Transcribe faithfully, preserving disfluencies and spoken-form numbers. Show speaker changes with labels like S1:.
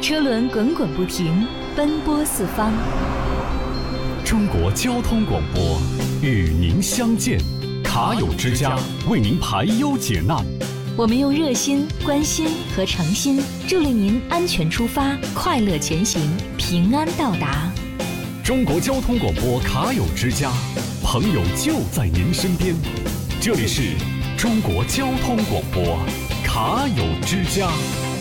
S1: 车轮滚滚不停，奔波四方。
S2: 中国交通广播与您相见，卡友之家为您排忧解难。
S1: 我们用热心、关心和诚心，助力您安全出发，快乐前行，平安到达。
S2: 中国交通广播卡友之家，朋友就在您身边。这里是中国交通广播卡友之家。